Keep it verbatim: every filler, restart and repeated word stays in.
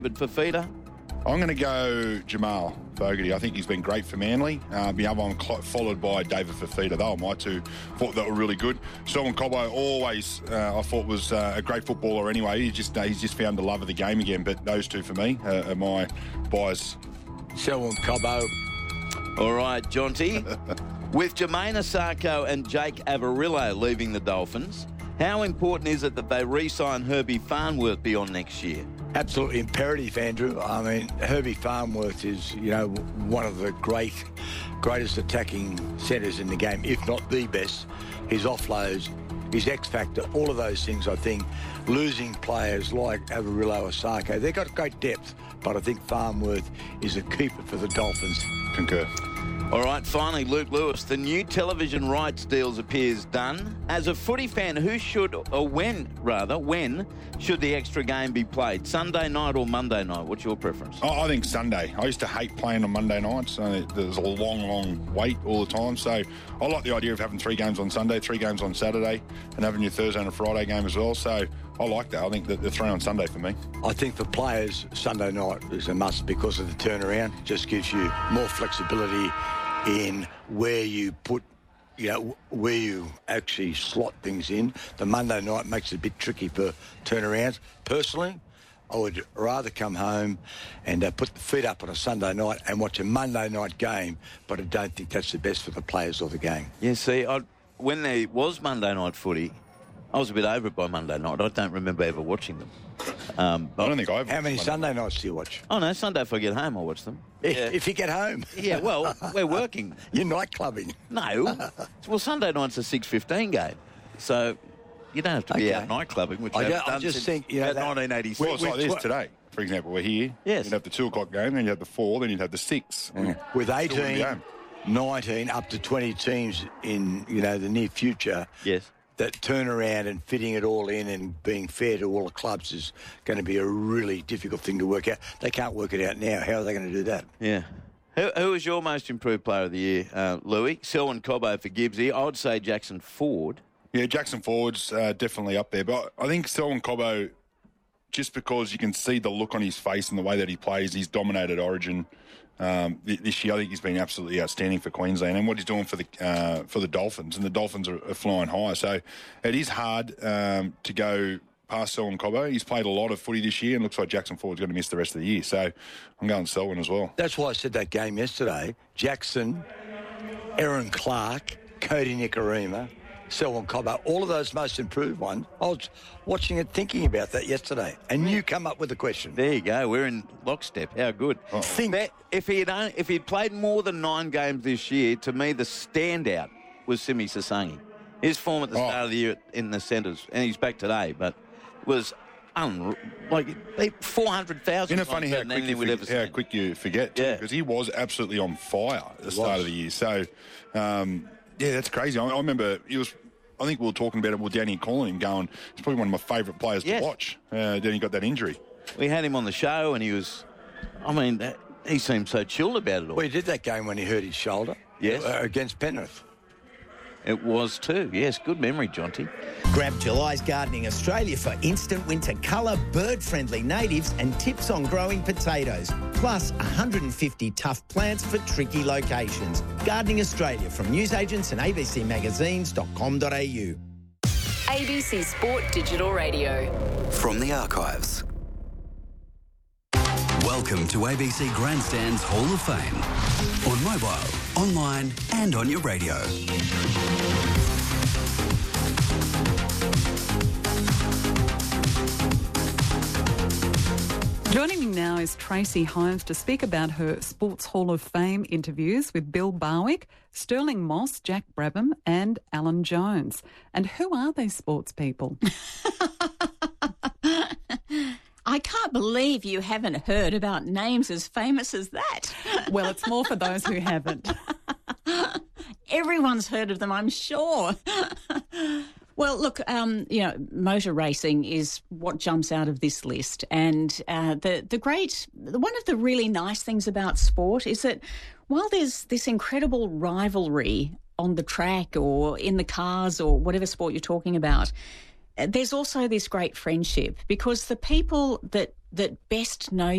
But for Fifita? I'm going to go Jamal Fogarty. I think he's been great for Manly. Uh, the other one cl- followed by David Fifita. They were my two. Thought that were really good. Selwyn Cobbo always, uh, I thought was uh, a great footballer anyway. He just uh, he's just found the love of the game again. But those two for me uh, are my buys. Selwyn Cobbo. All right, Jonty. With Jermaine Asako and Jake Avarillo leaving the Dolphins, how important is it that they re-sign Herbie Farnworth beyond next year? Absolutely imperative, Andrew. I mean, Herbie Farnworth is, you know, one of the great, greatest attacking centres in the game, if not the best. His offloads, his X factor, all of those things, I think, losing players like Avarillo or Sarko, they've got great depth, but I think Farnworth is a keeper for the Dolphins. Concur. All right, finally, Luke Lewis. The new television rights deals appears done. As a footy fan, who should, or when, rather, when should the extra game be played? Sunday night or Monday night? What's your preference? Oh, I think Sunday. I used to hate playing on Monday nights. So there's a long, long wait all the time. So I like the idea of having three games on Sunday, three games on Saturday, and having your Thursday and a Friday game as well. So I like that. I think that the three on Sunday for me. I think for players, Sunday night is a must because of the turnaround. It just gives you more flexibility in where you put, you know, where you actually slot things in. The Monday night makes it a bit tricky for turnarounds. Personally, I would rather come home and uh, put the feet up on a Sunday night and watch a Monday night game, but I don't think that's the best for the players or the game. Yeah, see, I, when there was Monday night footy, I was a bit over it by Monday night. I don't remember ever watching them. Um, I don't think I've. How many Sunday nights do you watch? Oh, no, Sunday if I get home, I watch them. If, Yeah. if you get home. Yeah, well, we're working. You're night clubbing. No. Well, Sunday night's a six fifteen game. So you don't have to be Okay. out night clubbing, which I I ju- have I done just since think, you know, about that- nineteen eighty-six. Well, it's like this What- today. For example, we're here. Yes. You'd have the two o'clock game, then you'd have the four, then you'd have the six. Yeah. With Still wouldn't be eighteen, home. nineteen, up to twenty teams in, you know, the near future, Yes. that turnaround and fitting it all in and being fair to all the clubs is going to be a really difficult thing to work out. They can't work it out now. How are they going to do that? Yeah. Who, who was your most improved player of the year, uh, Louis? Selwyn Cobbo for Gibbsy. I would say Jackson Ford. Yeah, Jackson Ford's uh, definitely up there. But I think Selwyn Cobbo, just because you can see the look on his face and the way that he plays, he's dominated Origin um, th- this year. I think he's been absolutely outstanding for Queensland and what he's doing for the uh, for the Dolphins. And the Dolphins are, are flying high. So it is hard um, to go past Selwyn Cobbo. He's played a lot of footy this year and looks like Jackson Ford's going to miss the rest of the year. So I'm going Selwyn as well. That's why I said that game yesterday. Jackson, Aaron Clark, Cody Nicarima, Selwyn Cobbo, all of those most improved ones. I was watching it, thinking about that yesterday, and you come up with the question. There you go. We're in lockstep. How good. Uh-oh. Think. That- if he had only, if he'd played more than nine games this year, to me the standout was Simi Sasangi. His form at the Oh. start of the year in the centres, and he's back today, but was un- like four hundred thousand. Isn't it funny how quick, you would ever forget, how seen. quick you forget, too? Yeah. Because he was absolutely on fire at the He start was. of the year. So, um, yeah, that's crazy. I, I remember he was, I think we were talking about it with Danny calling him, going, he's probably one of my favourite players Yes. to watch. Uh, then he got that injury. We had him on the show, and he was, I mean, that, he seemed so chilled about it all. Well, he did that game when he hurt his shoulder. Yes. uh, against Penrith. It was too. Yes, good memory, Jonty. Grab July's Gardening Australia for instant winter colour, bird-friendly natives and tips on growing potatoes. Plus one hundred fifty tough plants for tricky locations. Gardening Australia from newsagents and a b c magazines dot com dot a u. A B C Sport Digital Radio. From the archives. Welcome to A B C Grandstand's Hall of Fame. On mobile, online and on your radio. Joining me now is Tracy Hines to speak about her Sports Hall of Fame interviews with Bill Barwick, Sterling Moss, Jack Brabham and Alan Jones. And who are these sports people? I can't believe you haven't heard about names as famous as that. Well, it's more for those who haven't. Everyone's heard of them, I'm sure. Well, look, um, you know, motor racing is what jumps out of this list. And uh, the, the great, one of the really nice things about sport is that while there's this incredible rivalry on the track or in the cars or whatever sport you're talking about, there's also this great friendship because the people that that best know